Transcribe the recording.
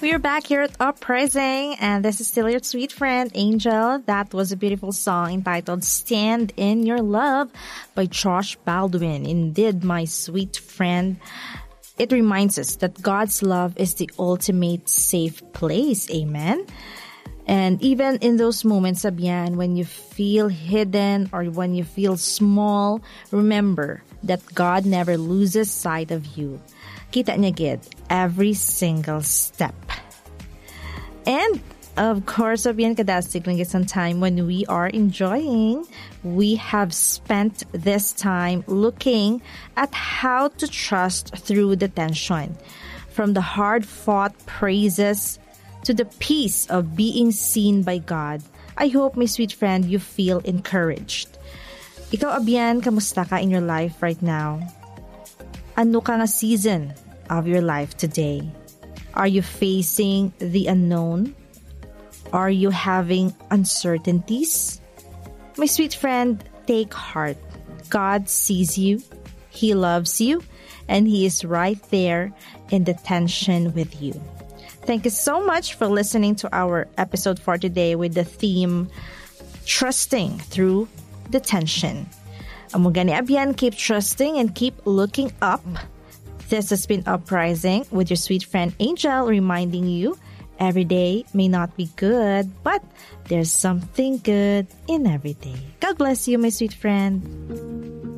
We're back here at Uprising, and this is still your sweet friend, Angel. That was a beautiful song entitled Stand in Your Love by Josh Baldwin. Indeed, my sweet friend, it reminds us that God's love is the ultimate safe place. Amen? And even in those moments, Sabian, when you feel hidden or when you feel small, remember that God never loses sight of you. Kita niya gid every single step. And of course, Sabian, kadasig lang some time when we are enjoying. We have spent this time looking at how to trust through the tension. From the hard-fought praises to the peace of being seen by God. I hope, my sweet friend, you feel encouraged. Ikaw, Abian, kamusta ka in your life right now? Ano ka nga season of your life today? Are you facing the unknown? Are you having uncertainties? My sweet friend, take heart. God sees you, He loves you, and He is right there in the tension with you. Thank you so much for listening to our episode for today with the theme, Trusting Through the Tension. Amugani Abian, keep trusting and keep looking up. This has been Uprising with your sweet friend Angel, reminding you every day may not be good, but there's something good in every day. God bless you, my sweet friend.